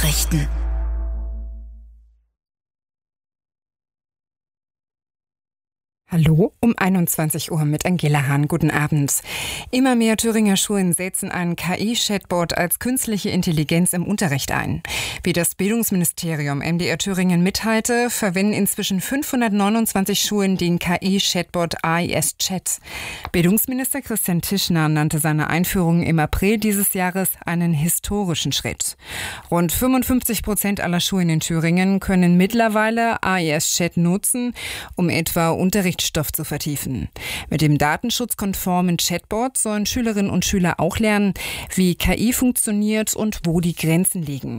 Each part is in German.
Nachrichten. Hallo, um 21 Uhr mit Angela Hahn. Guten Abend. Immer mehr Thüringer Schulen setzen ein KI-Chatbot als künstliche Intelligenz im Unterricht ein. Wie das Bildungsministerium MDR Thüringen mitteilte, verwenden inzwischen 529 Schulen den KI-Chatbot AIS Chat. Bildungsminister Christian Tischner nannte seine Einführung im April dieses Jahres einen historischen Schritt. Rund 55% aller Schulen in Thüringen können mittlerweile AIS Chat nutzen, um etwa Unterrichtsstoff zu vertiefen. Mit dem datenschutzkonformen Chatbot sollen Schülerinnen und Schüler auch lernen, wie KI funktioniert und wo die Grenzen liegen.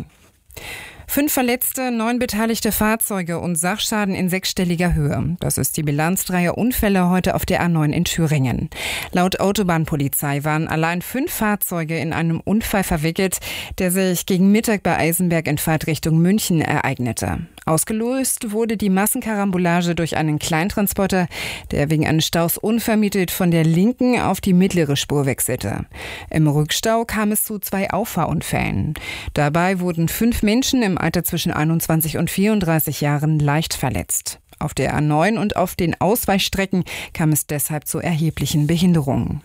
5 Verletzte, 9 beteiligte Fahrzeuge und Sachschaden in 6-stelliger Höhe. Das ist die Bilanz 3 Unfälle heute auf der A9 in Thüringen. Laut Autobahnpolizei waren allein 5 Fahrzeuge in einem Unfall verwickelt, der sich gegen Mittag bei Eisenberg in Fahrtrichtung München ereignete. Ausgelöst wurde die Massenkarambolage durch einen Kleintransporter, der wegen eines Staus unvermittelt von der linken auf die mittlere Spur wechselte. Im Rückstau kam es zu 2 Auffahrunfällen. Dabei wurden 5 Menschen im Alter zwischen 21 und 34 Jahren leicht verletzt. Auf der A9 und auf den Ausweichstrecken kam es deshalb zu erheblichen Behinderungen.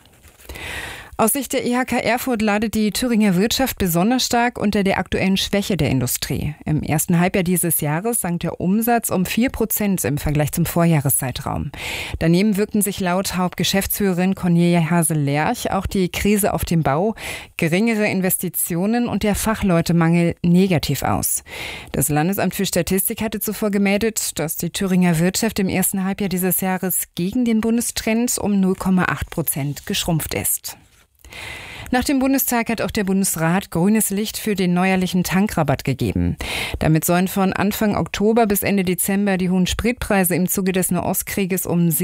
Aus Sicht der IHK Erfurt leidet die Thüringer Wirtschaft besonders stark unter der aktuellen Schwäche der Industrie. Im ersten Halbjahr dieses Jahres sank der Umsatz um 4% im Vergleich zum Vorjahreszeitraum. Daneben wirkten sich laut Hauptgeschäftsführerin Cornelia Hasel-Lerch auch die Krise auf dem Bau, geringere Investitionen und der Fachleutemangel negativ aus. Das Landesamt für Statistik hatte zuvor gemeldet, dass die Thüringer Wirtschaft im ersten Halbjahr dieses Jahres gegen den Bundestrend um 0,8% geschrumpft ist. Nach dem Bundestag hat auch der Bundesrat grünes Licht für den neuerlichen Tankrabatt gegeben. Damit sollen von Anfang Oktober bis Ende Dezember die hohen Spritpreise im Zuge des Nahostkrieges um